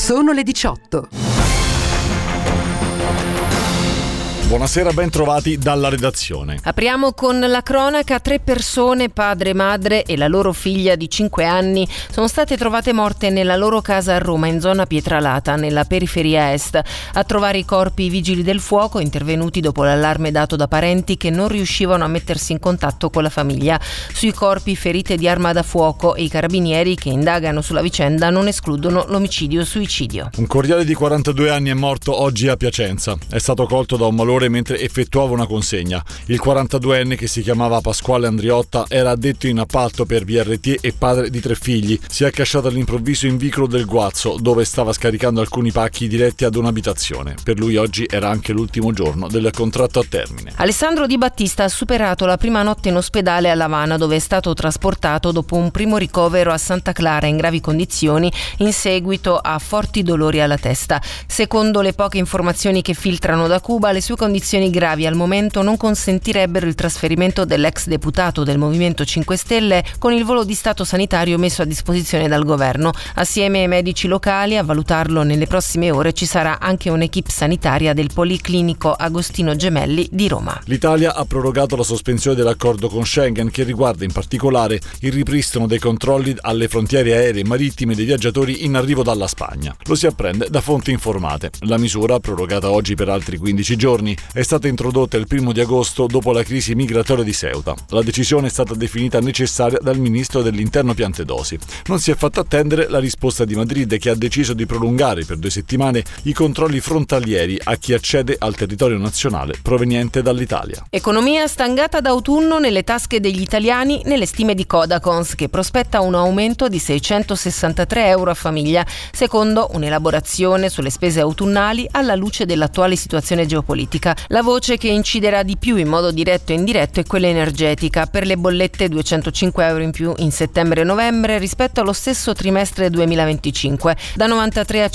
Sono le 18. Buonasera, ben trovati dalla redazione. Apriamo con la cronaca. 3 persone, padre, madre e la loro figlia di 5 anni, sono state trovate morte nella loro casa a Roma, in zona Pietralata, nella periferia est. A trovare i corpi i vigili del fuoco, intervenuti dopo l'allarme dato da parenti che non riuscivano a mettersi in contatto con la famiglia. Sui corpi ferite di arma da fuoco e i carabinieri che indagano sulla vicenda non escludono l'omicidio-suicidio. Un corriere di 42 anni è morto oggi a Piacenza. È stato colto da un malore mentre effettuava una consegna. Il 42enne, che si chiamava Pasquale Andriotta, era addetto in appalto per BRT e padre di 3 figli. Si è accasciato all'improvviso in vicolo del Guazzo, dove stava scaricando alcuni pacchi diretti ad un'abitazione. Per lui oggi era anche l'ultimo giorno del contratto a termine. Alessandro Di Battista ha superato la prima notte in ospedale a Lavana, dove è stato trasportato dopo un primo ricovero a Santa Clara in gravi condizioni in seguito a forti dolori alla testa. Secondo le poche informazioni che filtrano da Cuba, le sue condizioni gravi al momento non consentirebbero il trasferimento dell'ex deputato del Movimento 5 Stelle con il volo di stato sanitario messo a disposizione dal governo. Assieme ai medici locali, a valutarlo nelle prossime ore ci sarà anche un'equipe sanitaria del Policlinico Agostino Gemelli di Roma. L'Italia ha prorogato la sospensione dell'accordo con Schengen, che riguarda in particolare il ripristino dei controlli alle frontiere aeree e marittime dei viaggiatori in arrivo dalla Spagna. Lo si apprende da fonti informate. La misura, prorogata oggi per altri 15 giorni, è stata introdotta il 1 di agosto dopo la crisi migratoria di Ceuta. La decisione è stata definita necessaria dal ministro dell'Interno Piantedosi. Non si è fatta attendere la risposta di Madrid, che ha deciso di prolungare per 2 settimane i controlli frontalieri a chi accede al territorio nazionale proveniente dall'Italia. Economia stangata d'autunno nelle tasche degli italiani nelle stime di Codacons, che prospetta un aumento di 663 euro a famiglia, secondo un'elaborazione sulle spese autunnali alla luce dell'attuale situazione geopolitica. La voce che inciderà di più in modo diretto e indiretto è quella energetica. Per le bollette 205 euro in più in settembre e novembre rispetto allo stesso trimestre 2025, da 93 a